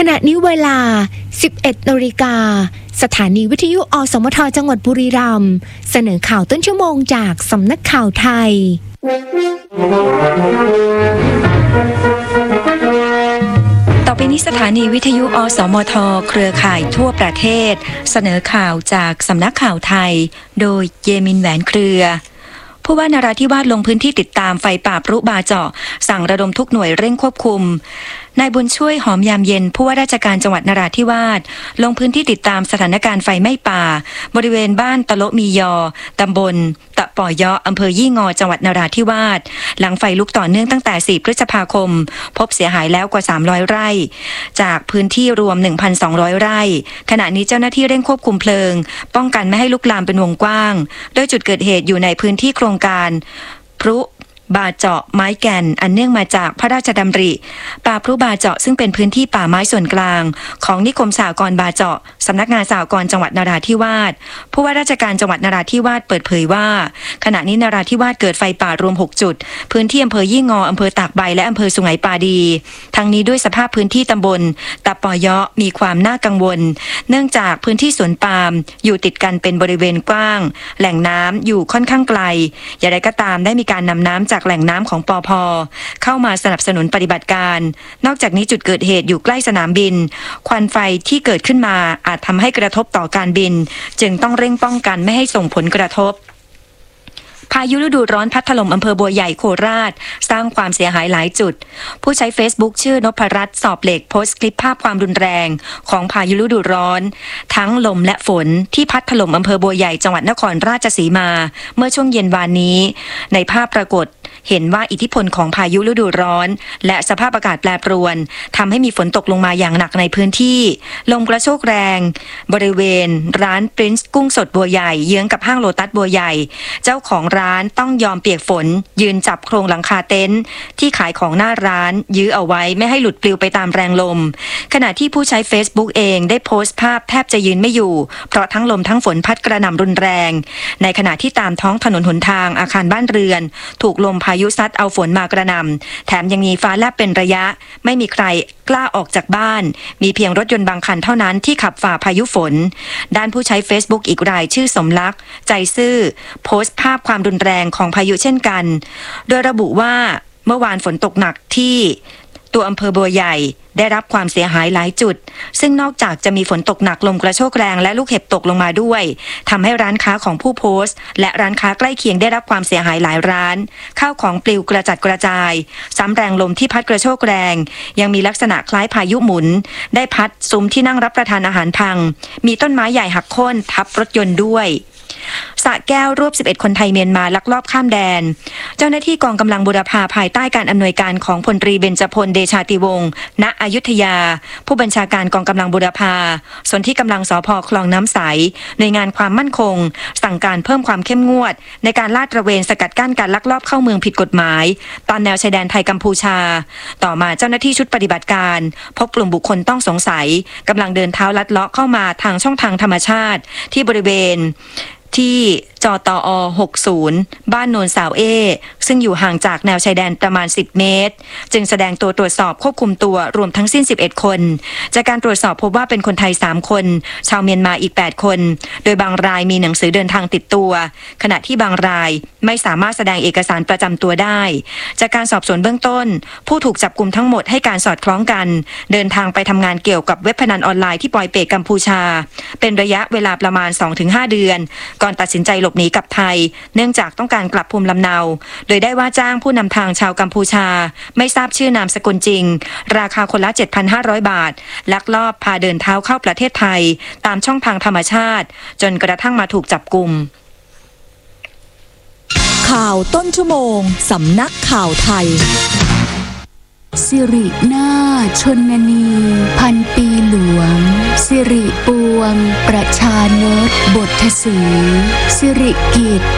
ณะนี้เวลา 11 นาฬิกาสถานีวิทยุอสมทจังหวัดบุรีรัมย์เสนอข่าวต้นชั่วโมงจากสำนักข่าวไทยต่อไปนี้สถานีวิทยุอสมทเครือข่ายทั่วประเทศเสนอข่าวจากสำนักข่าวไทยโดยเยมินแหวนเครือผู้ว่านราธิวาสลงพื้นที่ติดตามไฟป่าพรุบาเจาะสั่งระดมทุกหน่วยเร่งควบคุมนายบุญช่วยหอมยามเย็นผู้ว่าราชการจังหวัดนราธิวาสลงพื้นที่ติดตามสถานการณ์ไฟไหม้ป่าบริเวณบ้านตะโละมียอตำบลตะป่อยออำเภอยี่งอจังหวัดนราธิวาสหลังไฟลุกต่อเนื่องตั้งแต่4 พฤษภาคมพบเสียหายแล้วกว่า300 ไร่จากพื้นที่รวม 1,200 ไร่ขณะนี้เจ้าหน้าที่เร่งควบคุมเพลิงป้องกันไม่ให้ลุกลามเป็นวงกว้างโดยจุดเกิดเหตุอยู่ในพื้นที่โครงการพรุบาเจาะไม้แก่นอันเนื่องมาจากพระราชดำริป่าพรุบาเจาะซึ่งเป็นพื้นที่ป่าไม้ส่วนกลางของนิคมสหกรณ์บาเจาะสำนักงานสหกรณ์จังหวัดนราธิวาสผู้ว่าราชการจังหวัดนราธิวาสเปิดเผยว่าขณะนี้นราธิวาสเกิดไฟป่ารวม6 จุดพื้นที่อำเภอยี่งออำเภอตากใบและอำเภอสุไหงปาดีทั้งนี้ด้วยสภาพพื้นที่ตำบลตะปอยอมีความน่ากังวลเนื่องจากพื้นที่สวนปาล์มอยู่ติดกันเป็นบริเวณกว้างแหล่งน้ำอยู่ค่อนข้างไกลอย่างไรก็ตามได้มีการนำน้ำจากแหล่งน้ำของปพ.เข้ามาสนับสนุนปฏิบัติการนอกจากนี้จุดเกิดเหตุอยู่ใกล้สนามบินควันไฟที่เกิดขึ้นมาอาจทำให้กระทบต่อการบินจึงต้องเร่งป้องกันไม่ให้ส่งผลกระทบพายุฤดูร้อนพัดถล่มอำเภอบัวใหญ่โคราชสร้างความเสียหายหลายจุดผู้ใช้ Facebook ชื่อนพรัตน์สอบเหล็กโพสต์คลิปภาพความรุนแรงของพายุฤดูร้อนทั้งลมและฝนที่พัดถล่มอำเภอบัวใหญ่จังหวัดนครราชสีมาเมื่อช่วงเย็นวานนี้ในภาพปรากฏเห็นว่าอิทธิพลของพายุฤดูร้อนและสภาพอากาศแปรปรวนทำให้มีฝนตกลงมาอย่างหนักในพื้นที่ลมกระโชกแรงบริเวณร้านปรินซ์กุ้งสดบัวใหญ่เยื้องกับห้างโลตัสบัวใหญ่เจ้าของร้านต้องยอมเปียกฝนยืนจับโครงหลังคาเต็นท์ที่ขายของหน้าร้านยื้อเอาไว้ไม่ให้หลุดปลิวไปตามแรงลมขณะที่ผู้ใช้ Facebook เองได้โพสต์ภาพแทบจะยืนไม่อยู่เพราะทั้งลมทั้งฝนพัดกระหน่ำรุนแรงในขณะที่ตามท้องถนนหนทางอาคารบ้านเรือนถูกลมพายุซัดเอาฝนมากระหน่ำแถมยังมีฟ้าแลบเป็นระยะไม่มีใครกล้าออกจากบ้านมีเพียงรถยนต์บางคันเท่านั้นที่ขับฝ่าพายุฝนด้านผู้ใช้ Facebook อีกรายชื่อสมลักษณ์ใจซื่อโพสต์ภาพความรุนแรงของพายุเช่นกันโดยระบุว่าเมื่อวานฝนตกหนักที่ตัวอำเภอบัวใหญ่ได้รับความเสียหายหลายจุดซึ่งนอกจากจะมีฝนตกหนักลมกระโชกแรงและลูกเห็บตกลงมาด้วยทำให้ร้านค้าของผู้โพสต์และร้านค้าใกล้เคียงได้รับความเสียหายหลายร้านข้าวของปลิวกระจัดกระจายซ้ำแรงลมที่พัดกระโชกแรงยังมีลักษณะคล้ายพายุหมุนได้พัดซุ้มที่นั่งรับประทานอาหารพังมีต้นไม้ใหญ่หักโค่นทับรถยนต์ด้วยสระแก้วรวบ11 คนไทยเมียนมาลักลอบข้ามแดนเจ้าหน้าที่กองกำลังบูรพาภายใต้การอำนวยการของพลตรีเบญจพลเดชาติวงศ์ณอยุธยาผู้บัญชาการกองกำลังบูรพาส่วนที่กำลังสภ.คลองน้ำใสหน่วยงานความมั่นคงสั่งการเพิ่มความเข้มงวดในการลาดตระเวนสกัดกั้นการลักลอบเข้าเมืองผิดกฎหมายตามแนวชายแดนไทยกัมพูชาต่อมาเจ้าหน้าที่ชุดปฏิบัติการพบกลุ่มบุคคลต้องสงสัยกำลังเดินเท้าลัดเลาะเข้ามาทางช่องทางธรรมชาติที่บริเวณที่จตอ60บ้านโนนสาวเอซึ่งอยู่ห่างจากแนวชายแดนประมาณ10 เมตรจึงแสดงตัวตรวจสอบควบคุมตัวรวมทั้งสิ้น11 คนจากการตรวจสอบพบว่าเป็นคนไทย3 คนชาวเมียนมาอีก8 คนโดยบางรายมีหนังสือเดินทางติดตัวขณะที่บางรายไม่สามารถแสดงเอกสารประจำตัวได้จากการสอบสวนเบื้องต้นผู้ถูกจับกุมทั้งหมดให้การสอดคล้องกันเดินทางไปทำงานเกี่ยวกับเว็บพนันออนไลน์ที่ปอยเปตกัมพูชาเป็นระยะเวลาประมาณ 2-5 เดือนก่อนตัดสินใจหลบหนีกลับไทยเนื่องจากต้องการกลับภูมิลำเนาโดยได้ว่าจ้างผู้นำทางชาวกัมพูชาไม่ทราบชื่อนามสกุลจริงราคาคนละ 7,500 บาทลักลอบพาเดินเท้าเข้าประเทศไทยตามช่องทางธรรมชาติจนกระทั่งมาถูกจับกุมข่าวต้นชั่วโมงสำนักข่าวไทยสิรินาถชนนีพันปีหลวงสิริปวงประชานตบทสีสิริกิจ